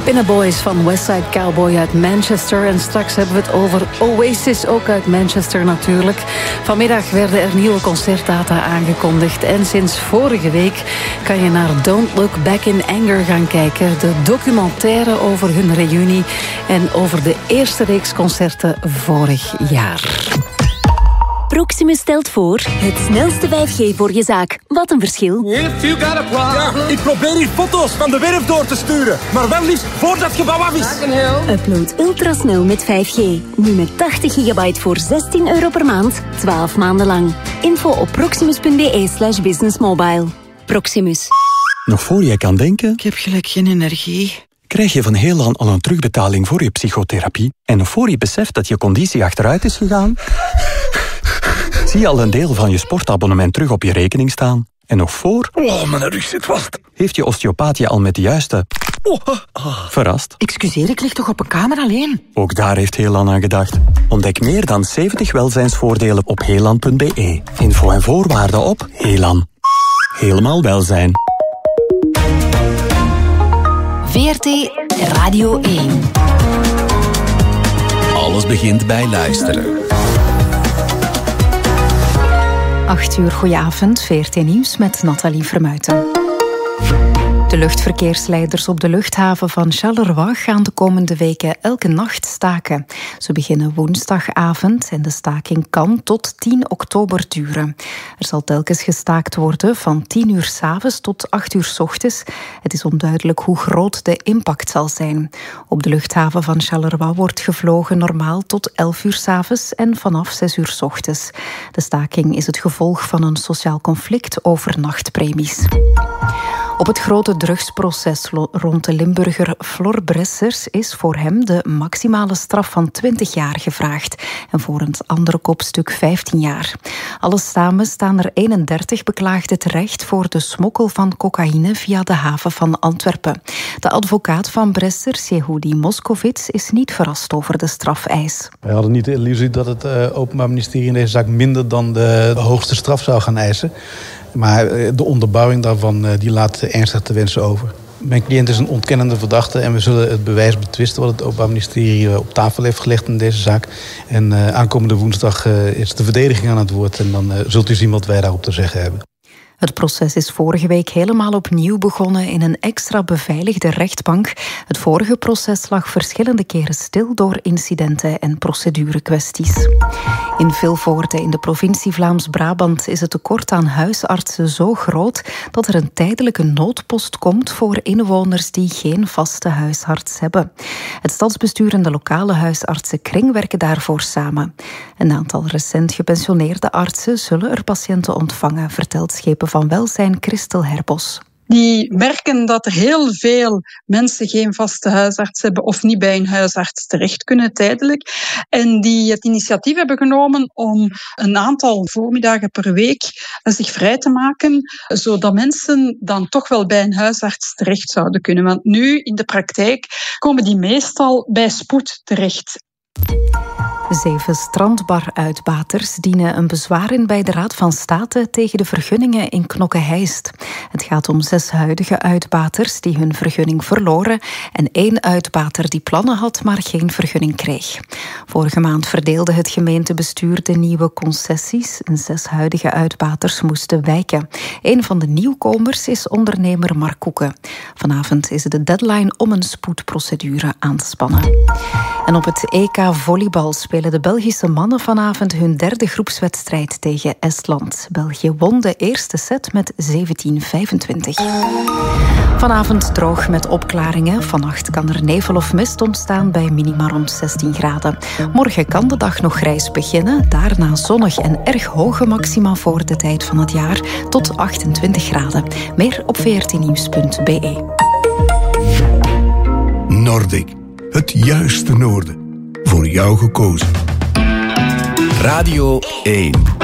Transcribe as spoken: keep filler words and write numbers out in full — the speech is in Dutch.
Pinna Boys van Westside Cowboy uit Manchester. En straks hebben we het over Oasis, ook uit Manchester natuurlijk. Vanmiddag werden er nieuwe concertdata aangekondigd. En sinds vorige week kan je naar Don't Look Back in Anger gaan kijken. De documentaire over hun reunie en over de eerste reeks concerten vorig jaar. Proximus stelt voor het snelste vijf G voor je zaak. Wat een verschil. Ja, ik probeer hier foto's van de werf door te sturen. Maar wel liefst voordat het gebouw af is. Upload ultrasnel met vijf G. Nu met tachtig gigabyte voor zestien euro per maand. twaalf maanden lang. Info op proximus.be slash businessmobile. Proximus. Nog voor je kan denken... Ik heb gelijk geen energie. Krijg je van Heelan al een terugbetaling voor je psychotherapie. En nog voor je beseft dat je conditie achteruit is gegaan... zie je al een deel van je sportabonnement terug op je rekening staan. En nog voor... Oh, mijn rug zit vast. Heeft je osteopaat je al met de juiste... Oh, oh. verrast? Excuseer, ik lig toch op een kamer alleen? Ook daar heeft Heelan aan gedacht. Ontdek meer dan zeventig welzijnsvoordelen op heelan punt b e. Info en voorwaarden op Heelan. Helemaal welzijn. V R T Radio één. Alles begint bij luisteren. acht uur, goedenavond, V R T Nieuws met Nathalie Vermuiten. De luchtverkeersleiders op de luchthaven van Charleroi gaan de komende weken elke nacht staken. Ze beginnen woensdagavond en de staking kan tot tien oktober duren. Er zal telkens gestaakt worden van tien uur 's avonds tot acht uur 's ochtends. Het is onduidelijk hoe groot de impact zal zijn. Op de luchthaven van Charleroi wordt gevlogen normaal tot elf uur 's avonds en vanaf zes uur 's ochtends. De staking is het gevolg van een sociaal conflict over nachtpremies. Op het grote drugsproces rond de Limburger Flor Bressers is voor hem de maximale straf van twintig jaar gevraagd en voor het andere kopstuk vijftien jaar. Alles samen staan er eenendertig beklaagden terecht voor de smokkel van cocaïne via de haven van Antwerpen. De advocaat van Bressers, Yehudi Moskovits, is niet verrast over de strafeis. We hadden niet de illusie dat het uh, Openbaar Ministerie in deze zaak minder dan de, de hoogste straf zou gaan eisen. Maar de onderbouwing daarvan die laat ernstig te wensen over. Mijn cliënt is een ontkennende verdachte en we zullen het bewijs betwisten wat het Openbaar Ministerie op tafel heeft gelegd in deze zaak. En uh, aankomende woensdag uh, is de verdediging aan het woord en dan uh, zult u zien wat wij daarop te zeggen hebben. Het proces is vorige week helemaal opnieuw begonnen in een extra beveiligde rechtbank. Het vorige proces lag verschillende keren stil door incidenten en procedurekwesties. In Vilvoorde in de provincie Vlaams-Brabant is het tekort aan huisartsen zo groot dat er een tijdelijke noodpost komt voor inwoners die geen vaste huisarts hebben. Het stadsbestuur en de lokale huisartsenkring werken daarvoor samen. Een aantal recent gepensioneerde artsen zullen er patiënten ontvangen, vertelt Schepen van Welzijn Christel Herbos. Die merken dat er heel veel mensen geen vaste huisarts hebben of niet bij een huisarts terecht kunnen tijdelijk. En die het initiatief hebben genomen om een aantal voormiddagen per week zich vrij te maken, zodat mensen dan toch wel bij een huisarts terecht zouden kunnen. Want nu in de praktijk komen die meestal bij spoed terecht. Zeven strandbaruitbaters dienen een bezwaar in bij de Raad van State tegen de vergunningen in Knokke-Heist. Het gaat om zes huidige uitbaters die hun vergunning verloren en één uitbater die plannen had, maar geen vergunning kreeg. Vorige maand verdeelde het gemeentebestuur de nieuwe concessies en zes huidige uitbaters moesten wijken. Een van de nieuwkomers is ondernemer Mark Koeken. Vanavond is het de deadline om een spoedprocedure aan te spannen. En op het E K volleybal spelen de Belgische mannen vanavond hun derde groepswedstrijd tegen Estland. België won de eerste set met zeventien vijfentwintig. Vanavond droog met opklaringen. Vannacht kan er nevel of mist ontstaan bij minima rond zestien graden. Morgen kan de dag nog grijs beginnen. Daarna zonnig en erg hoge maxima voor de tijd van het jaar tot achtentwintig graden. Meer op v r t nieuws punt b e. Nordic. Het juiste noorden. Voor jou gekozen. Radio één.